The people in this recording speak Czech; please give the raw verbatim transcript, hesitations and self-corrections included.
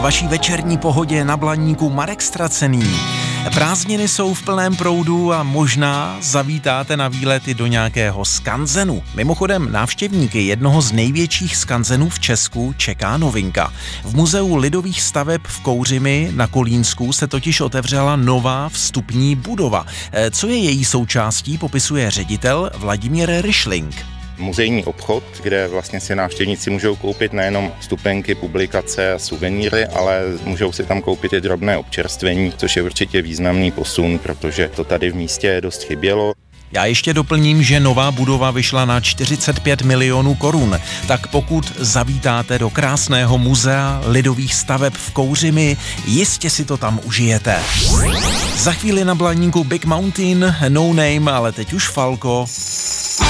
vaší večerní pohodě na Blaníku Marek Stracený. Prázdniny jsou v plném proudu a možná zavítáte na výlety do nějakého skanzenu. Mimochodem návštěvníky jednoho z největších skanzenů v Česku čeká novinka. V Muzeu lidových staveb v Kouřimi na Kolínsku se totiž otevřela nová vstupní budova. Co je její součástí, popisuje ředitel Vladimír Ryšling. Muzejní obchod, kde vlastně si návštěvníci můžou koupit nejenom vstupenky, publikace a suvenýry, ale můžou si tam koupit i drobné občerstvení, což je určitě významný posun, protože to tady v místě dost chybělo. Já ještě doplním, že nová budova vyšla na čtyřicet pět milionů korun, tak pokud zavítáte do krásného muzea lidových staveb v Kouřimi, jistě si to tam užijete. Za chvíli na Blaníku Big Mountain, No Name, ale teď už Falco.